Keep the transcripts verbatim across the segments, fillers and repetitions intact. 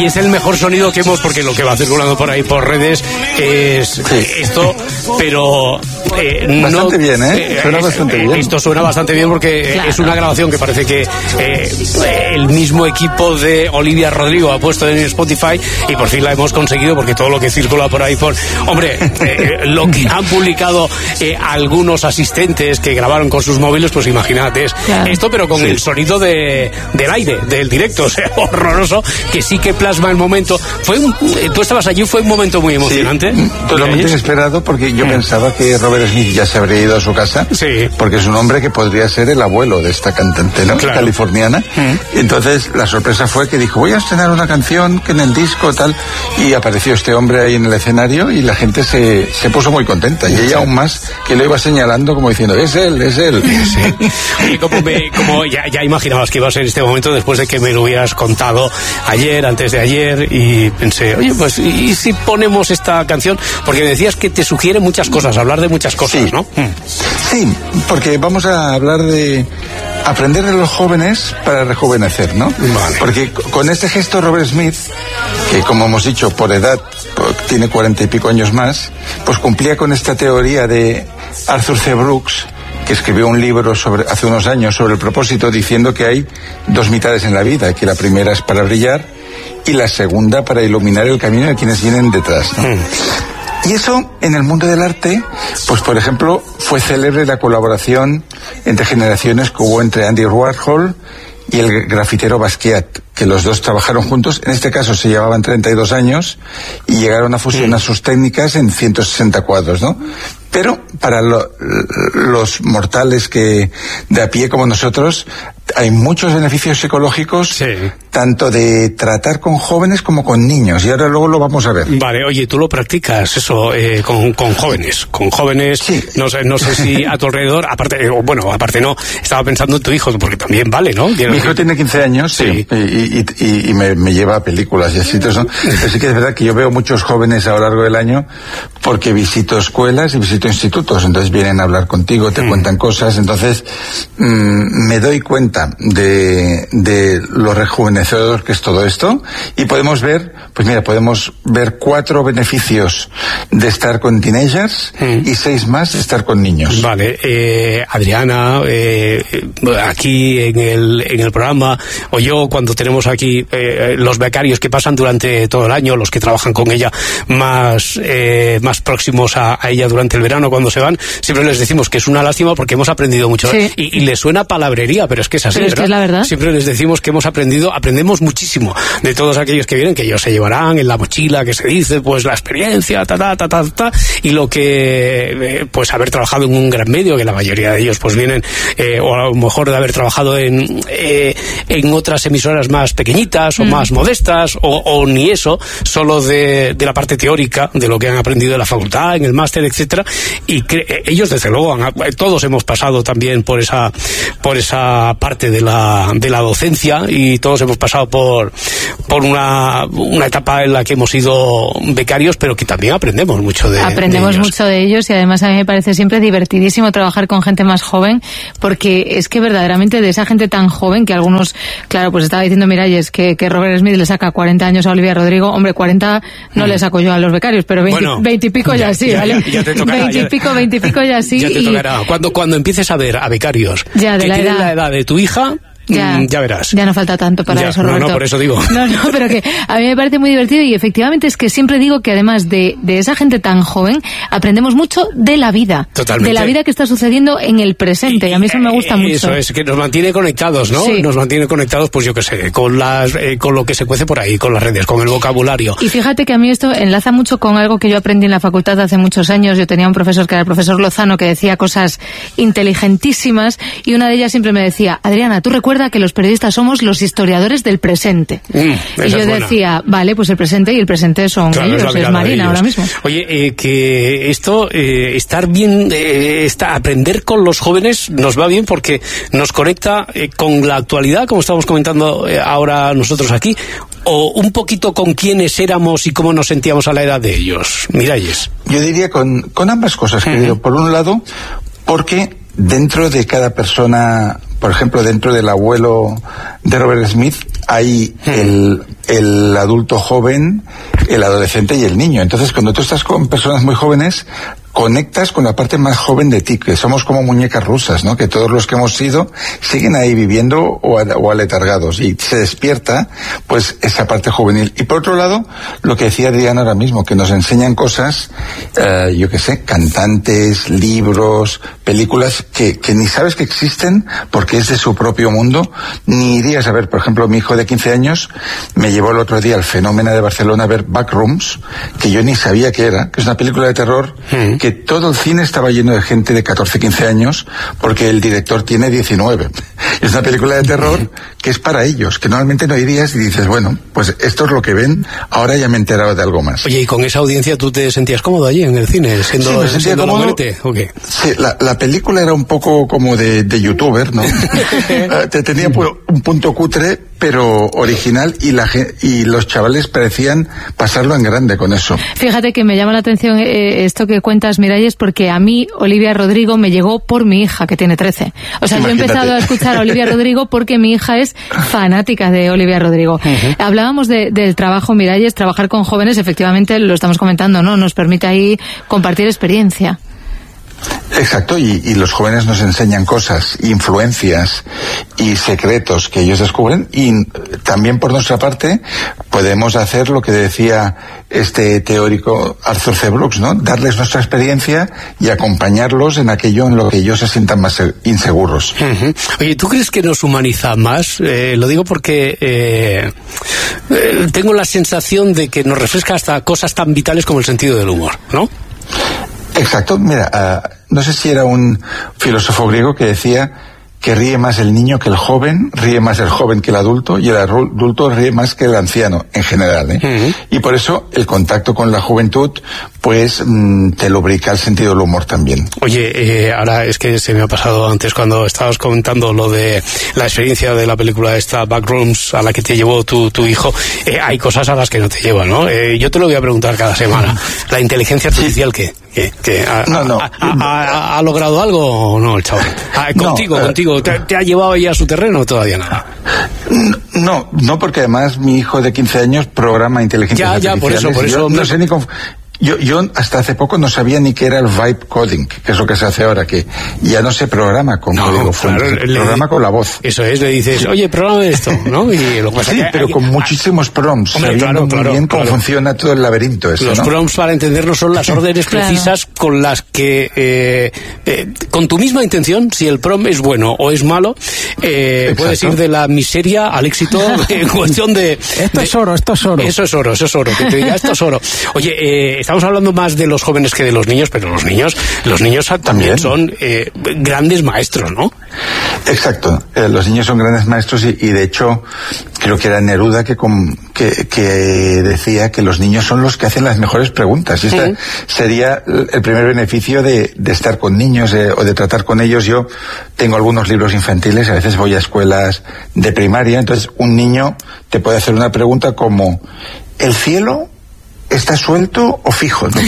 es el mejor sonido que hemos, porque lo que va circulando por ahí por redes es sí. esto, pero eh, bastante no, bien, ¿eh? Suena eh, bastante eh, bien. Esto suena bastante bien porque claro. es una grabación que parece que eh, el mismo equipo de Olivia Rodrigo ha puesto en Spotify y por fin la hemos conseguido, porque todo lo que circula por ahí por... Hombre, eh, lo que han publicado eh, algunos asistentes que grabaron con sus móviles, pues imagínate, es claro. esto, pero con sí. el sonido de, del aire, del directo, o sea, horroroso, que sí que plasma el momento. Fue un, tú estabas allí, fue un momento muy emocionante. Sí, totalmente inesperado, porque yo mm. pensaba que Robert Smith ya se habría ido a su casa, sí. porque es un hombre que podría ser el abuelo de esta cantante, ¿no? Claro. Californiana. Mm. Entonces la sorpresa fue que dijo, voy a estrenar una canción que en el disco tal, y apareció este hombre ahí en el escenario y la gente se, se puso muy contenta, y ella aún más, que lo iba señalando como diciendo, es él, es él. Sí. Y como, me, como ya, ya imaginabas que iba a ser este momento después de que me lo hubieras contado ayer, antes de ayer, y pensé, oye, pues, ¿y si ponemos esta canción? Porque me decías que te sugiere muchas cosas, hablar de muchas cosas, sí. ¿no? Sí, porque vamos a hablar de aprender de los jóvenes para rejuvenecer, ¿no? Vale. Porque con este gesto Robert Smith, que como hemos dicho, por edad tiene cuarenta y pico años más, pues cumplía con esta teoría de Arthur C. Brooks, que escribió un libro sobre, hace unos años sobre el propósito, diciendo que hay dos mitades en la vida, que la primera es para brillar y la segunda para iluminar el camino de quienes vienen detrás, ¿no? Mm. Y eso, en el mundo del arte, pues por ejemplo, fue célebre la colaboración entre generaciones que hubo entre Andy Warhol y el grafitero Basquiat, que los dos trabajaron juntos. En este caso se llevaban treinta y dos años y llegaron a fusionar sus técnicas en ciento sesenta cuadros, ¿no? Pero para lo, los mortales que de a pie como nosotros, hay muchos beneficios psicológicos, sí. tanto de tratar con jóvenes como con niños, y ahora luego lo vamos a ver. Vale, oye, tú lo practicas eso eh, con, con jóvenes, con jóvenes, sí. no sé, no sé si a tu alrededor, aparte, eh, bueno, aparte no, estaba pensando en tu hijo, porque también vale, ¿no? Mi hijo tiene quince años, sí, sí y, y, y, y me, me lleva a películas y así, ¿no? Pero sí que es verdad que yo veo muchos jóvenes a lo largo del año, porque visito escuelas y visito institutos, entonces vienen a hablar contigo, te mm. cuentan cosas, entonces mmm, me doy cuenta de, de lo rejuvenecedor que es todo esto, y podemos ver, pues mira, podemos ver cuatro beneficios de estar con teenagers mm. y seis más de estar con niños. Vale, eh, Adriana, eh, aquí en el, en el programa, o yo cuando tenemos aquí eh, los becarios que pasan durante todo el año, los que trabajan con ella más, eh, más próximos a, a ella durante el verano cuando se van, siempre les decimos que es una lástima porque hemos aprendido mucho. Sí. Y, y les suena palabrería, pero es que es así, pero es ¿verdad? Que es la verdad. Siempre les decimos que hemos aprendido, aprendemos muchísimo de todos aquellos que vienen, que ellos se llevarán en la mochila, que se dice, pues la experiencia, ta, ta, ta, ta, ta, y lo que, eh, pues haber trabajado en un gran medio, que la mayoría de ellos pues vienen, eh, o a lo mejor de haber trabajado en, eh, en otras emisoras más pequeñitas o mm. más modestas, o, o ni eso, solo de, de la parte teórica, de lo que han aprendido en la facultad, en el máster, etcétera, y que ellos desde luego han, todos hemos pasado también por esa por esa parte de la de la docencia, y todos hemos pasado por por una una etapa en la que hemos sido becarios, pero que también aprendemos mucho de aprendemos de ellos. mucho de ellos, y además a mí me parece siempre divertidísimo trabajar con gente más joven, porque es que verdaderamente de esa gente tan joven, que algunos, claro, pues estaba diciendo Miralles que, que Robert Smith le saca cuarenta años a Olivia Rodrigo, hombre, cuarenta no mm. le saco yo a los becarios, pero veinte, bueno, veinte y pico ya, ya sí, ya, ¿vale? Ya, ya te tocará, veinte y pico, veinte y pico ya sí. Ya te tocará. Y... Cuando, cuando empieces a ver a becarios ya, de que la tienen edad. la edad de tu hija, Ya, ya verás. Ya no falta tanto para ya, eso, no, Roberto. No, por eso digo. No, no, pero que a mí me parece muy divertido, y efectivamente es que siempre digo que además de, de esa gente tan joven, aprendemos mucho de la vida. Totalmente. De la vida que está sucediendo en el presente, y a mí eso me gusta mucho. Eso es, que nos mantiene conectados, ¿no? Sí. Nos mantiene conectados, pues yo qué sé, con las, eh, con lo que se cuece por ahí, con las redes, con el vocabulario. Y fíjate que a mí esto enlaza mucho con algo que yo aprendí en la facultad hace muchos años. Yo tenía un profesor que era el profesor Lozano, que decía cosas inteligentísimas, y una de ellas siempre me decía: Adriana, tú recuerda que los periodistas somos los historiadores del presente. Mm, y yo decía, vale, pues el presente, y el presente son claro, ellos, es, es Marina ahora mismo. Oye, eh, que esto, eh, estar bien, eh, está, aprender con los jóvenes nos va bien porque nos conecta eh, con la actualidad, como estamos comentando eh, ahora nosotros aquí, o un poquito con quiénes éramos y cómo nos sentíamos a la edad de ellos. Miralles. Yo diría con, con ambas cosas, uh-huh. querido. Por un lado, porque dentro de cada persona, por ejemplo, dentro del abuelo de Robert Smith, hay el, el adulto joven, el adolescente y el niño. Entonces, cuando tú estás con personas muy jóvenes, conectas con la parte más joven de ti, que somos como muñecas rusas, ¿no? Que todos los que hemos sido siguen ahí viviendo o, o aletargados, y se despierta pues esa parte juvenil. Y por otro lado, lo que decía Adrián ahora mismo, que nos enseñan cosas, eh, yo qué sé, cantantes, libros, películas que, que ni sabes que existen porque es de su propio mundo, ni irías a ver. Por ejemplo, mi hijo de quince años me llevó el otro día al Fenómeno de Barcelona a ver Backrooms, que yo ni sabía que era, que es una película de terror mm. que todo el cine estaba lleno de gente de catorce, quince años, porque el director tiene diecinueve. Es una película de terror que es para ellos, que normalmente no irías, y dices, bueno, pues esto es lo que ven, ahora ya me he enterado de algo más. Oye, ¿y con esa audiencia tú te sentías cómodo allí en el cine, siendo, sí, me sentía siendo cómodo. la muerte? Okay. Sí, la, la película era un poco como de, de youtuber, ¿no? Te tenía un punto cutre, pero original, y la y los chavales parecían pasarlo en grande con eso. Fíjate que me llama la atención eh, esto que cuentas, Miralles, porque a mí Olivia Rodrigo me llegó por mi hija, que tiene trece. O sea, Imagínate. Yo he empezado a escuchar a Olivia Rodrigo porque mi hija es fanática de Olivia Rodrigo. Uh-huh. Hablábamos de, del trabajo, Miralles, trabajar con jóvenes, efectivamente, lo estamos comentando, ¿no? Nos permite ahí compartir experiencia. Exacto, y, y los jóvenes nos enseñan cosas, influencias y secretos que ellos descubren, y también por nuestra parte podemos hacer lo que decía este teórico Arthur C. Brooks, ¿no? Darles nuestra experiencia y acompañarlos en aquello en lo que ellos se sientan más inseguros. Uh-huh. Oye, ¿tú crees que nos humaniza más? Eh, lo digo porque eh, eh, tengo la sensación de que nos refresca hasta cosas tan vitales como el sentido del humor, ¿no? Exacto, mira, uh, no sé si era un filósofo griego que decía que ríe más el niño que el joven, ríe más el joven que el adulto, y el adulto ríe más que el anciano, en general, ¿eh? Uh-huh. Y por eso el contacto con la juventud, pues, mmm, te lubrica el sentido del humor también. Oye, eh, ahora es que se me ha pasado antes cuando estabas comentando lo de la experiencia de la película esta, Backrooms, a la que te llevó tu, tu hijo. Eh, hay cosas a las que no te llevan, ¿no? Eh, yo te lo voy a preguntar cada semana. ¿La inteligencia artificial qué? ¿Qué, qué ha, no, no, ha, ha, ha, ¿Ha logrado algo o no el chaval? Ah, contigo, no, contigo. Uh, ¿Te, ¿Te ha llevado ya a su terreno o todavía nada? No, no, porque además mi hijo de quince años programa inteligencia artificial. Ya, ya, por eso, por eso. No sé ni cómo... Yo, yo hasta hace poco no sabía ni qué era el vibe coding, que es lo que se hace ahora, que ya no se programa con no, código fuente, claro, se le, programa con la voz. Eso es, le dices, oye, programa esto, ¿no? Y lo pasa sí, que pero hay, con hay, muchísimos prompts, hombre, sabiendo claro, claro, muy bien cómo claro. funciona todo el laberinto. Eso, Los ¿no? prompts, para entenderlo, son las órdenes claro. precisas con las que, eh, eh, con tu misma intención, si el prompt es bueno o es malo, eh, puedes ir de la miseria al éxito en cuestión de... Esto de, es oro, esto es oro. Eso es oro, eso es oro, que te diga, esto es oro. Oye, eh, estamos hablando más de los jóvenes que de los niños, pero los niños los niños también, también. son eh, grandes maestros, ¿no? Exacto, eh, los niños son grandes maestros, y, y de hecho creo que era Neruda que, com, que, que decía que los niños son los que hacen las mejores preguntas, y este ¿Sí? sería el primer beneficio de, de estar con niños eh, o de tratar con ellos. Yo tengo algunos libros infantiles, a veces voy a escuelas de primaria, entonces un niño te puede hacer una pregunta como: ¿el cielo está suelto o fijo? ¿No?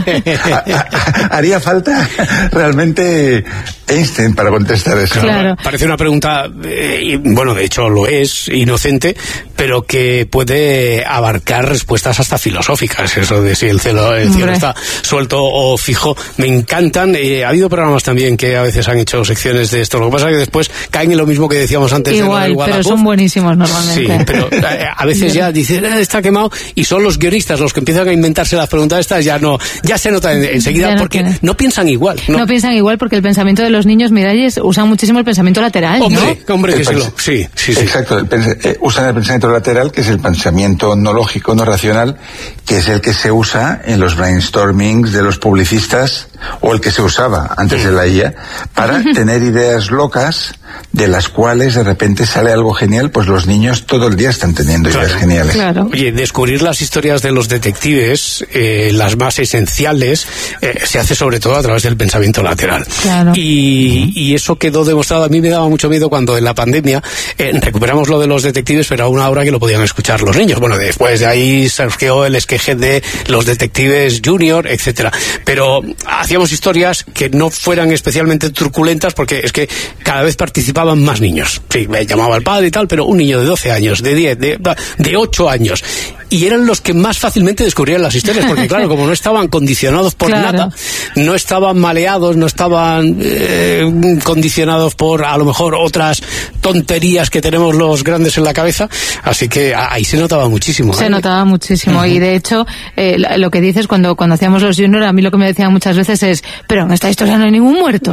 Haría falta realmente Einstein para contestar eso. Claro. Parece una pregunta, eh, bueno, de hecho lo es, inocente, pero que puede abarcar respuestas hasta filosóficas. Eso de si el cielo, el cielo está suelto o fijo, me encantan. Eh, ha habido programas también que a veces han hecho secciones de esto. Lo que pasa es que después caen en lo mismo que decíamos antes. Igual, de pero son buenísimos normalmente. Sí, pero eh, a veces ya dicen, eh, está quemado, y son los guionistas los que empiezan a inventarse las preguntas estas, ya no, ya se nota en, enseguida, no porque tiene. no piensan igual. No. no piensan igual porque el pensamiento de los niños, Miralles, usan muchísimo el pensamiento lateral, hombre, ¿no? Hombre, que sí, lo, sí, sí, sí. Exacto, el, eh, usan el pensamiento lateral, que es el pensamiento no lógico, no racional, que es el que se usa en los brainstormings de los publicistas, o el que se usaba antes de la I A, para tener ideas locas, de las cuales de repente sale algo genial. Pues los niños todo el día están teniendo claro, ideas geniales. Claro. Oye, descubrir las historias de los detectives detectives, eh, las más esenciales, eh, se hace sobre todo a través del pensamiento lateral. Claro. Y, y eso quedó demostrado. A mí me daba mucho miedo cuando en la pandemia eh, recuperamos lo de los detectives, pero a una hora que lo podían escuchar los niños. Bueno, después de ahí surgió el esqueje de los detectives junior, etcétera. Pero hacíamos historias que no fueran especialmente truculentas, porque es que cada vez participaban más niños. Sí, me llamaba el padre y tal, pero un niño de doce años, de diez, de, de ocho años. Y eran los que más fácilmente descubrían las historias, porque claro, como no estaban condicionados por claro. nada, no estaban maleados, no estaban eh, condicionados por a lo mejor otras tonterías que tenemos los grandes en la cabeza, así que ahí se notaba muchísimo. Se ¿eh? notaba muchísimo, uh-huh. Y de hecho, eh, lo que dices cuando, cuando hacíamos los juniors, a mí lo que me decían muchas veces es, pero en esta historia no hay ningún muerto.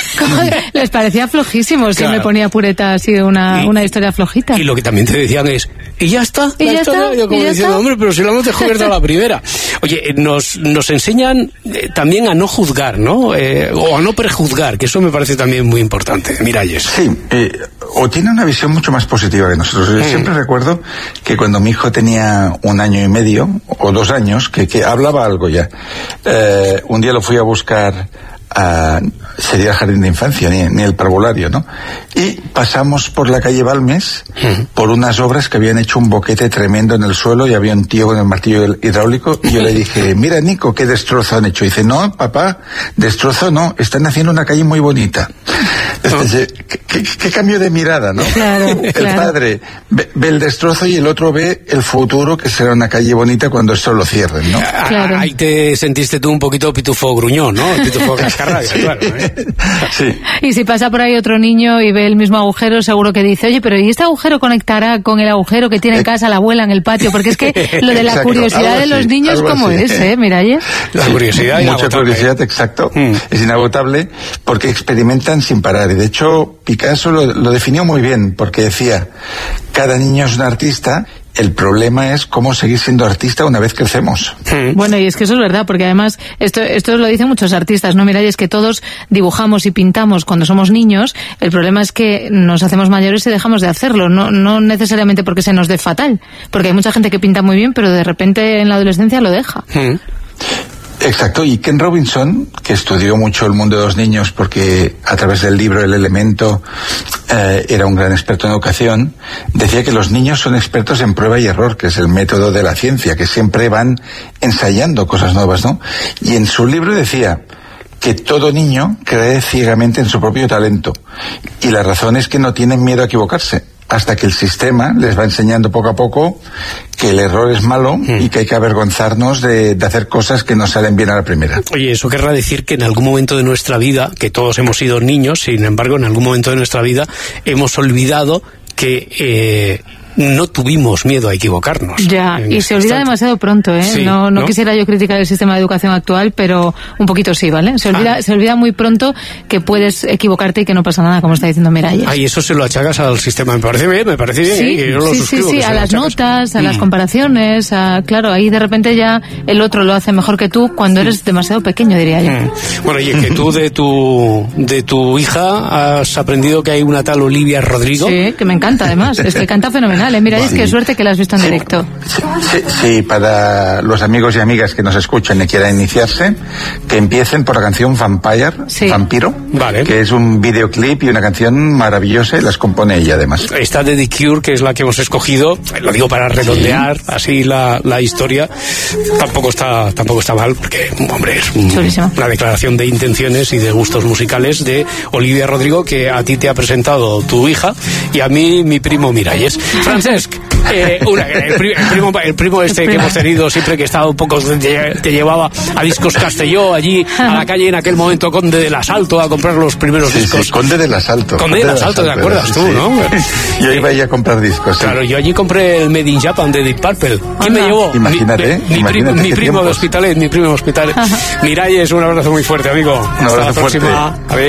Les parecía flojísimo, si claro. me ponía pureta así una, y, una historia flojita. Y lo que también te decían es, y ya está, ¿Y la ya historia, está? yo como diciendo, está? Hombre, pero si lo hemos descubierto a la primera. Oye, nos, nos enseñan eh, también a no juzgar, ¿no? Eh, o a no prejuzgar, que eso me parece también muy importante. Miralles. Sí, eh, o tiene una visión mucho más positiva que nosotros. Yo mm. siempre recuerdo que cuando mi hijo tenía un año y medio, o dos años, que, que hablaba algo ya, eh, un día lo fui a buscar a, sería el jardín de infancia, ni, ni el parvulario, ¿no? Y pasamos por la calle Balmes, uh-huh. por unas obras que habían hecho un boquete tremendo en el suelo y había un tío con el martillo hidráulico y yo le dije, mira Nico, qué destrozo han hecho. Y dice, no, papá, destrozo no, están haciendo una calle muy bonita. Entonces, oh. ¿qué, qué, qué cambio de mirada, ¿no? Claro, el claro. padre ve, ve el destrozo y el otro ve el futuro, que será una calle bonita cuando esto lo cierren, ¿no? Claro. Ahí te sentiste tú un poquito pitufo gruñón, ¿no? Pitufo cascarrabia, sí. Claro, ¿eh? Sí. Y si pasa por ahí otro niño y ve el mismo agujero, seguro que dice, oye, pero ¿y este agujero conectará con el agujero que tiene en casa la abuela en el patio? Porque es que lo de la exacto, curiosidad de los así, niños, ¿cómo así. es, eh, Miralles? La curiosidad Mucha inagotable. curiosidad, exacto. Mm. Es inagotable porque experimentan sin parar. Y de hecho, Picasso lo, lo definió muy bien, porque decía, cada niño es un artista. El problema es cómo seguir siendo artista una vez crecemos. Bueno, y es que eso es verdad, porque además esto esto lo dicen muchos artistas, ¿no? Mirad, es que todos dibujamos y pintamos cuando somos niños. El problema es que nos hacemos mayores y dejamos de hacerlo, no no necesariamente porque se nos dé fatal, porque hay mucha gente que pinta muy bien, pero de repente en la adolescencia lo deja. Mm. Exacto, y Ken Robinson, que estudió mucho el mundo de los niños porque a través del libro El Elemento eh, era un gran experto en educación, decía que los niños son expertos en prueba y error, que es el método de la ciencia, que siempre van ensayando cosas nuevas, ¿no? Y en su libro decía que todo niño cree ciegamente en su propio talento, y la razón es que no tienen miedo a equivocarse, hasta que el sistema les va enseñando poco a poco que el error es malo mm. y que hay que avergonzarnos de, de hacer cosas que no salen bien a la primera. Oye, eso querrá decir que en algún momento de nuestra vida, que todos hemos sido niños, sin embargo, en algún momento de nuestra vida hemos olvidado que eh, no tuvimos miedo a equivocarnos. Ya, y se olvida instante. demasiado pronto, ¿eh? Sí, no, no, ¿no? quisiera yo criticar el sistema de educación actual, pero un poquito sí, ¿vale? Se olvida, ah. se olvida muy pronto que puedes equivocarte y que no pasa nada, como está diciendo Miralles. Ah, y eso se lo achacas al sistema. Me parece bien, me parece bien. Sí, ¿eh? Yo lo sí, suscribo, sí, sí, a las notas, a mm. las comparaciones, a, claro, ahí de repente ya el otro lo hace mejor que tú cuando eres demasiado pequeño, diría yo. Mm. Bueno, y que tú de tu, de tu hija has aprendido que hay una tal Olivia Rodrigo. Sí, que me encanta además, es que canta fenomenal, ¿eh? Miralles, sí. Qué suerte que la has visto en sí, directo. Sí, sí, sí, para los amigos y amigas que nos escuchen y quieran iniciarse, que empiecen por la canción Vampire, sí. Vampiro, vale. que es un videoclip y una canción maravillosa y las compone ella además. Esta de The Cure, que es la que hemos escogido, lo digo para redondear sí. así la, la historia, tampoco está tampoco está mal, porque, hombre, es un, una declaración de intenciones y de gustos musicales de Olivia Rodrigo, que a ti te ha presentado tu hija y a mí mi primo Miralles. Francesc, eh, una, el, pri, el, primo, el primo este el primo. que hemos tenido siempre, que estaba un poco, te, te llevaba a Discos Castelló, allí a la calle en aquel momento Conde del Asalto a comprar los primeros sí, discos. Sí, Conde del Asalto. Conde del Asalto, ¿te acuerdas sí, tú, sí. no? Yo iba allí a comprar discos. Sí. Claro, yo allí compré el Made in Japan de Deep Purple. ¿Quién me llevó? Imagínate, mi, mi, imagínate mi, mi primo de Hospitalet, mi primo de Hospitalet. Miralles, un abrazo muy fuerte, amigo. Un Hasta abrazo la próxima. Fuerte. A ver.